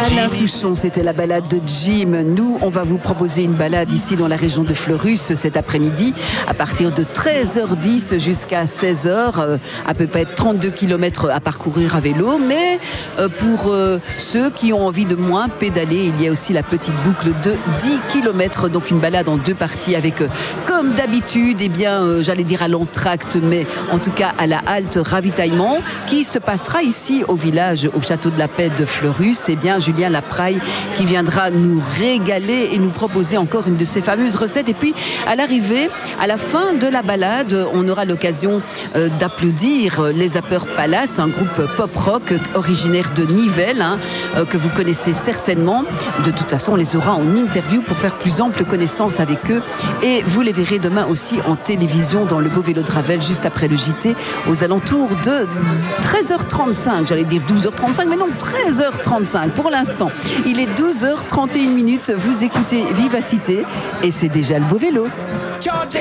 Alain Souchon, c'était la balade de Jim. Nous, on va vous proposer une balade ici dans la région de Fleurus cet après-midi à partir de 13h10 jusqu'à 16h, à peu près 32 km à parcourir à vélo. Mais pour ceux qui ont envie de moins pédaler, il y a aussi la petite boucle de 10 km, donc une balade en deux parties avec, comme d'habitude, j'allais dire à l'entracte, mais en tout cas à la halte ravitaillement qui se passera ici au village, au château de la Paix de Fleurus. Eh bien, Julien Lapraille qui viendra nous régaler et nous proposer encore une de ses fameuses recettes. Et puis, à l'arrivée, à la fin de la balade, on aura l'occasion d'applaudir les Zapper Palace, un groupe pop-rock originaire de Nivelles, que vous connaissez certainement. De toute façon, on les aura en interview pour faire plus ample connaissance avec eux. Et vous les verrez demain aussi en télévision dans le Beau Vélo de Ravel, juste après le JT, aux alentours de 13h35. J'allais dire 12h35, mais non, 13h35 pour l'instant. Il est 12h31. Vous écoutez Vivacité et c'est déjà le Beau Vélo.